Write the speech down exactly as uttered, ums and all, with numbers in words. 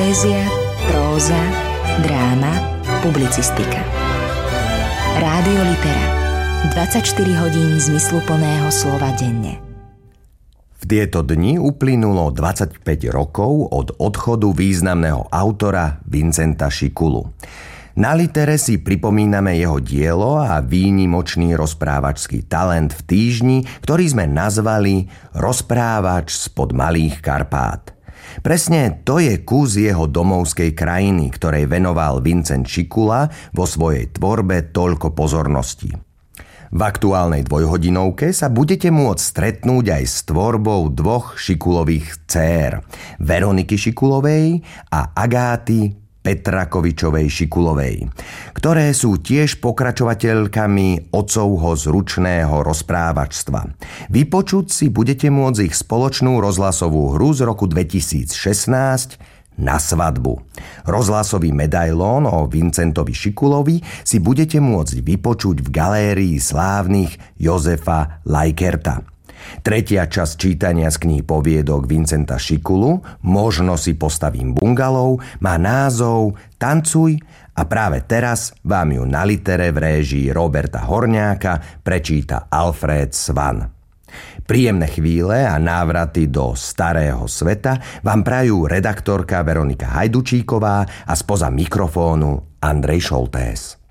Poézia, próza, dráma, publicistika. Rádio Litera. dvadsaťštyri hodín zmysluplného slova denne. V tieto dni uplynulo dvadsaťpäť rokov od odchodu významného autora Vincenta Schiculu. Na Litere si pripomíname jeho dielo a výnimočný rozprávačský talent v týždni, ktorý sme nazvali Rozprávač spod Malých Karpát. Presne to je kus jeho domovskej krajiny, ktorej venoval Vincent Schicula vo svojej tvorbe toľko pozornosti. V aktuálnej dvojhodinovke sa budete môcť stretnúť aj s tvorbou dvoch Schiculových dcér, Veroniky Schiculovej a Agáty Petrakovičovej Schickulovej, ktoré sú tiež pokračovateľkami otcovho zručného rozprávačstva. Vypočuť si budete môcť ich spoločnú rozhlasovú hru z roku dvetisícšestnásť Na svadbu. Rozhlasový medailón o Vincentovi Schiculovi si budete môcť vypočuť v galérii slávnych Jozefa Lajkerta. Tretia časť čítania z kníh poviedok Vincenta Schiculu, Možno si postavím bungalov, má názov Tancuj a práve teraz vám ju na Litere v réžii Roberta Horňáka prečíta Alfred Svan. Príjemné chvíle a návraty do starého sveta vám prajú redaktorka Veronika Hajdučíková a spoza mikrofónu Andrej Šoltés.